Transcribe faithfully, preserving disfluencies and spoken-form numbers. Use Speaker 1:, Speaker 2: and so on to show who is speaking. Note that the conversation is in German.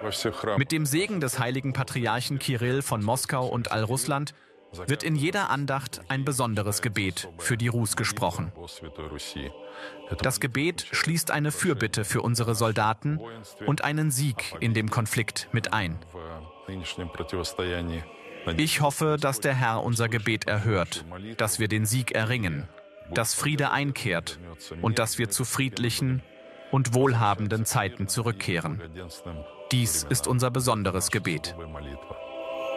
Speaker 1: Mit dem Segen des heiligen Patriarchen Kirill von Moskau und Allrussland wird in jeder Andacht ein besonderes Gebet für die Rus gesprochen. Das Gebet schließt eine Fürbitte für unsere Soldaten und einen Sieg in dem Konflikt mit ein. Ich hoffe, dass der Herr unser Gebet erhört, dass wir den Sieg erringen, dass Friede einkehrt und dass wir zu friedlichen und wohlhabenden Zeiten zurückkehren. Dies ist unser besonderes Gebet.